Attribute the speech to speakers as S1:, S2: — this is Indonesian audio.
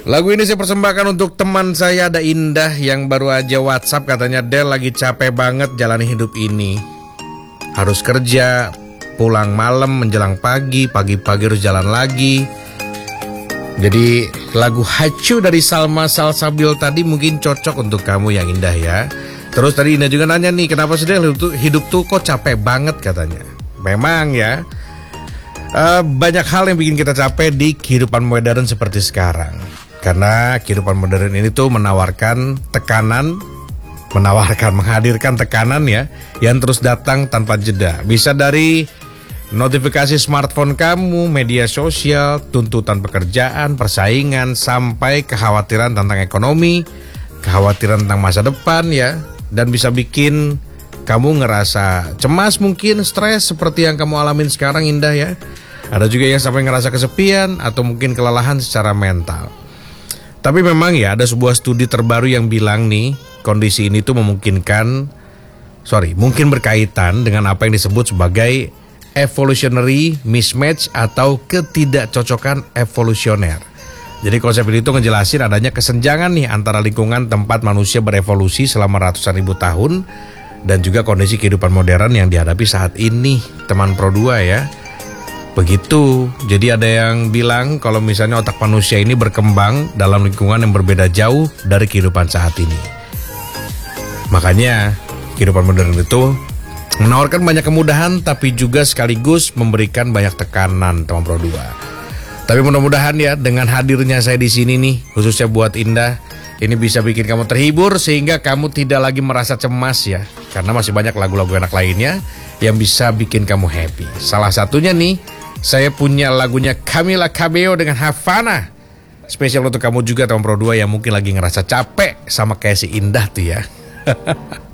S1: Lagu ini saya persembahkan untuk teman saya ada Indah yang baru aja WhatsApp, katanya Del lagi capek banget jalani hidup ini. Harus kerja, pulang malam menjelang pagi, pagi-pagi harus jalan lagi. Jadi lagu Hacu dari Salma Salsabil tadi mungkin cocok untuk kamu yang Indah ya. Terus tadi Indah juga nanya nih, kenapa sih Del hidup tuh kok capek banget katanya. Memang ya, banyak hal yang bikin kita capek di kehidupan modern seperti sekarang. Karena kehidupan modern ini tuh menghadirkan tekanan ya, yang terus datang tanpa jeda. Bisa dari notifikasi smartphone kamu, media sosial, tuntutan pekerjaan, persaingan, sampai kekhawatiran tentang ekonomi, kekhawatiran tentang masa depan ya. Dan bisa bikin kamu ngerasa cemas, mungkin stres seperti yang kamu alamin sekarang Indah ya. Ada juga yang sampai ngerasa kesepian atau mungkin kelelahan secara mental. Tapi memang ya ada sebuah studi terbaru yang bilang nih, kondisi ini tuh mungkin berkaitan dengan apa yang disebut sebagai evolutionary mismatch atau ketidakcocokan evolusioner. Jadi konsep ini tuh ngejelasin adanya kesenjangan nih antara lingkungan tempat manusia berevolusi selama ratusan ribu tahun dan juga kondisi kehidupan modern yang dihadapi saat ini, teman Pro 2 ya. Begitu, jadi ada yang bilang kalau misalnya otak manusia ini berkembang dalam lingkungan yang berbeda jauh dari kehidupan saat ini. Makanya kehidupan modern itu menawarkan banyak kemudahan tapi juga sekaligus memberikan banyak tekanan, teman Pro 2. Tapi mudah-mudahan ya dengan hadirnya saya di sini nih, khususnya buat Indah, ini bisa bikin kamu terhibur sehingga kamu tidak lagi merasa cemas ya. Karena masih banyak lagu-lagu enak lainnya yang bisa bikin kamu happy. Salah satunya nih, saya punya lagunya Camila Cabello dengan Havana. Spesial untuk kamu juga teman Pro 2 yang mungkin lagi ngerasa capek sama kayak si Indah tuh ya.